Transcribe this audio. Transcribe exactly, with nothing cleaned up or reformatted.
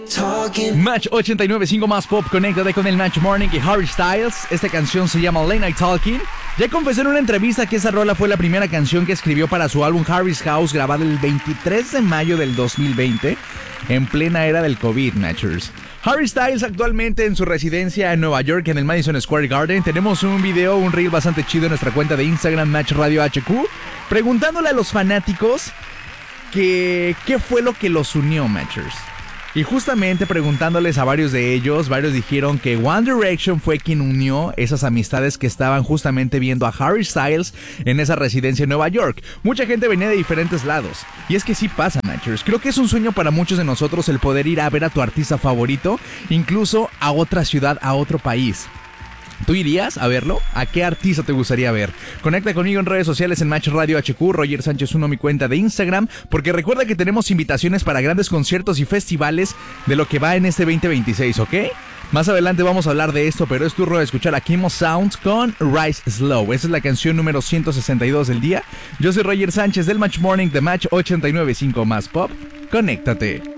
Match ochenta y nueve punto cinco más pop, conéctate con el Match Morning y Harry Styles. Esta canción se llama Late Night Talking. Ya confesó en una entrevista que esa rola fue la primera canción que escribió para su álbum Harry's House, grabado el veintitrés de mayo del dos mil veinte, en plena era del COVID, Matchers. Harry Styles actualmente en su residencia en Nueva York, en el Madison Square Garden. Tenemos un video, un reel bastante chido en nuestra cuenta de Instagram, Match Radio H Q, preguntándole a los fanáticos que, qué fue lo que los unió, Matchers. Y justamente preguntándoles a varios de ellos, varios dijeron que One Direction fue quien unió esas amistades que estaban justamente viendo a Harry Styles en esa residencia en Nueva York. Mucha gente venía de diferentes lados. Y es que sí pasa, Matchers. Creo que es un sueño para muchos de nosotros el poder ir a ver a tu artista favorito, incluso a otra ciudad, a otro país. ¿Tú irías a verlo? ¿A qué artista te gustaría ver? Conecta conmigo en redes sociales en Match Radio H Q, Roger Sánchez uno, mi cuenta de Instagram, porque recuerda que tenemos invitaciones para grandes conciertos y festivales de lo que va en este veinte veintiséis, ¿ok? Más adelante vamos a hablar de esto, pero es turno de escuchar a Kimo Sounds con Rise Slow. Esa es la canción número ciento sesenta y dos del día. Yo soy Roger Sánchez del Match Morning de Match ochenta y nueve punto cinco más pop. Conéctate.